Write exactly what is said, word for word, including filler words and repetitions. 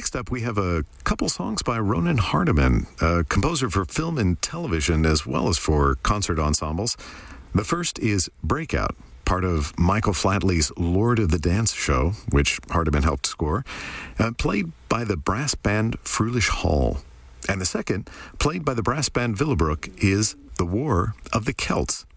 Next up, we have a couple songs by Ronan Hardiman, a composer for film and television as well as for concert ensembles. The first is Breakout, part of Michael Flatley's Lord of the Dance show, which Hardiman helped score, uh, played by the brass band Frulish Hall. And the second, played by the brass band Willebroek, is The War of the Celts.